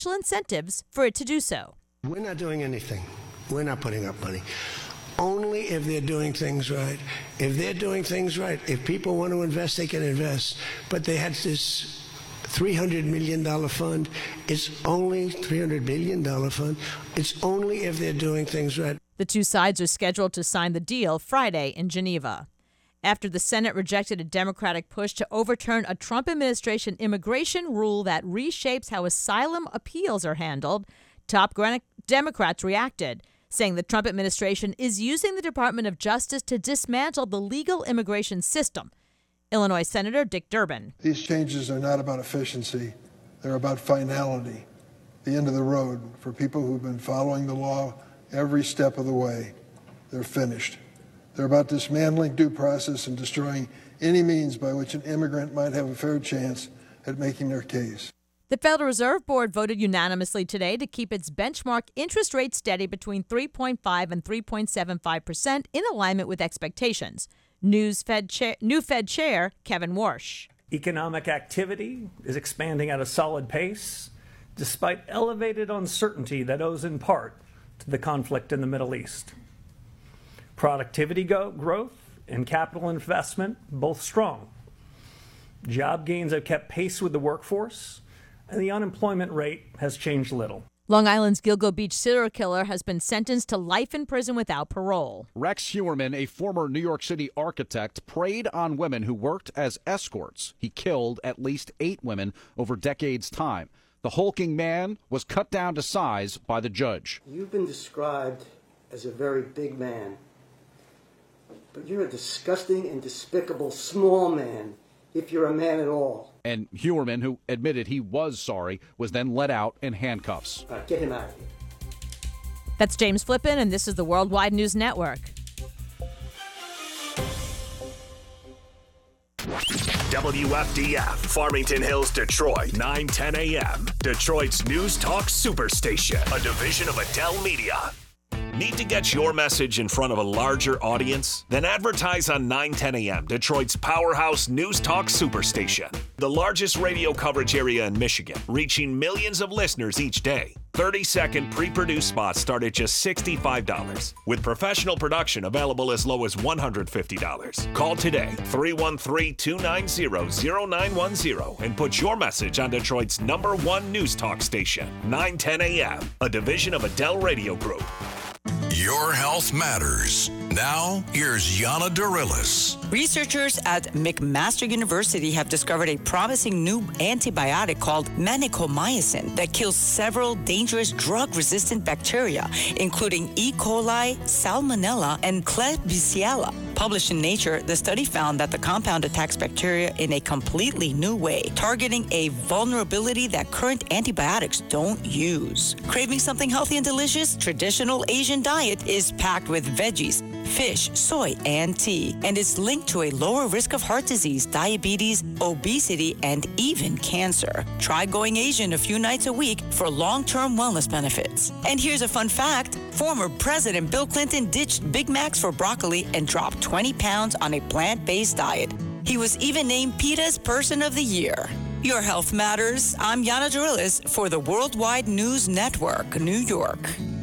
incentives for it to do so. We're not doing anything. We're not putting up money. Only if they're doing things right. If they're doing things right, if people want to invest, they can invest. But they had this $300 million fund. It's only $300 billion fund. It's only if they're doing things right. The two sides are scheduled to sign the deal Friday in Geneva. After the Senate rejected a Democratic push to overturn a Trump administration immigration rule that reshapes how asylum appeals are handled, top Democrats reacted, saying the Trump administration is using the Department of Justice to dismantle the legal immigration system. Illinois Senator Dick Durbin. These changes are not about efficiency. They're about finality, the end of the road for people who've been following the law every step of the way. They're finished. They're about dismantling due process and destroying any means by which an immigrant might have a fair chance at making their case. The Federal Reserve Board voted unanimously today to keep its benchmark interest rate steady between 3.5 and 3.75% in alignment with expectations. New Fed Chair Kevin Warsh. Economic activity is expanding at a solid pace, despite elevated uncertainty that owes in part to the conflict in the Middle East. Productivity growth and capital investment both strong. Job gains have kept pace with the workforce, and the unemployment rate has changed little. Long Island's Gilgo Beach serial killer has been sentenced to life in prison without parole. Rex Heuermann, a former New York City architect, preyed on women who worked as escorts. He killed at least 8 women over decades' time. The hulking man was cut down to size by the judge. You've been described as a very big man, but you're a disgusting and despicable small man, if you're a man at all. And Heuermann, who admitted he was sorry, was then let out in handcuffs. All right, get him out of here. That's James Flippin, and this is the Worldwide News Network. WFDF, Farmington Hills, Detroit, 9:10 a.m. Detroit's News Talk Superstation, a division of Adele Media. Need to get your message in front of a larger audience? Then advertise on 9:10 a.m., Detroit's powerhouse News Talk Superstation. The largest radio coverage area in Michigan, reaching millions of listeners each day. 30-second pre-produced spots start at just $65, with professional production available as low as $150. Call today, 313-290-0910, and put your message on Detroit's #1 News Talk station, 9:10 a.m., a division of Adele Radio Group. Your health matters. Now, here's Yana Dorilis. Researchers at McMaster University have discovered a promising new antibiotic called vancomycin that kills several dangerous drug-resistant bacteria, including E. coli, Salmonella, and Klebsiella. Published in Nature, the study found that the compound attacks bacteria in a completely new way, targeting a vulnerability that current antibiotics don't use. Craving something healthy and delicious? Traditional Asian diet is packed with veggies, fish, soy, and tea, and is linked to a lower risk of heart disease, diabetes, obesity, and even cancer. Try going Asian a few nights a week for long-term wellness benefits. And here's a fun fact. Former President Bill Clinton ditched Big Macs for broccoli and dropped 20 pounds on a plant-based diet. He was even named PETA's Person of the Year. Your health matters. I'm Yana Dorilis for the Worldwide News Network, New York.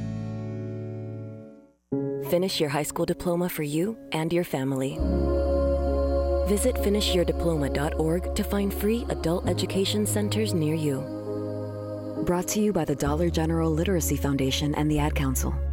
Finish your high school diploma for you and your family. Visit finishyourdiploma.org to find free adult education centers near you. Brought to you by the Dollar General Literacy Foundation and the Ad Council.